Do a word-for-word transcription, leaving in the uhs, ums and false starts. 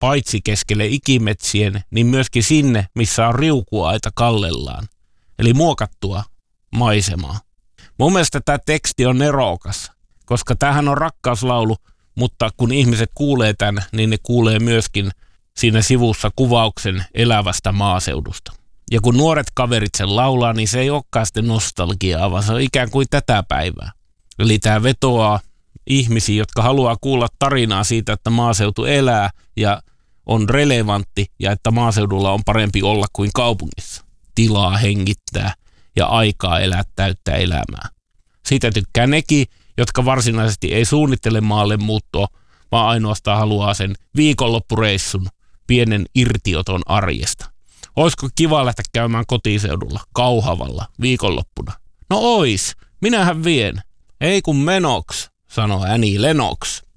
paitsi keskelle ikimetsien, niin myöskin sinne, missä on riukuaita kallellaan. Eli muokattua maisemaa. Mun mielestä tämä teksti on nerokas, koska tämähän on rakkauslaulu, mutta kun ihmiset kuulee tämän, niin ne kuulee myöskin siinä sivussa kuvauksen elävästä maaseudusta. Ja kun nuoret kaverit sen laulaa, niin se ei olekaan sitten nostalgiaa, vaan se on ikään kuin tätä päivää. Eli tämä vetoaa ihmisiä, jotka haluaa kuulla tarinaa siitä, että maaseutu elää ja on relevantti ja että maaseudulla on parempi olla kuin kaupungissa. Tilaa hengittää ja aikaa elää täyttä elämää. Siitä tykkää nekin, jotka varsinaisesti ei suunnittele maalle muuttoa, vaan ainoastaan haluaa sen viikonloppureissun, pienen irtioton arjesta. Olisiko kiva lähteä käymään kotiseudulla, Kauhavalla, viikonloppuna? No ois, minähän vien. Ei kun menoks, sanoi Annie Lennox.